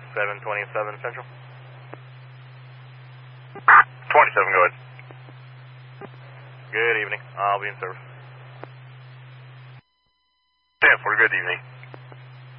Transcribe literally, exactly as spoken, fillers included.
seven twenty-seven Central. twenty-seven, go ahead. Good evening. I'll be in service. ten four, good evening.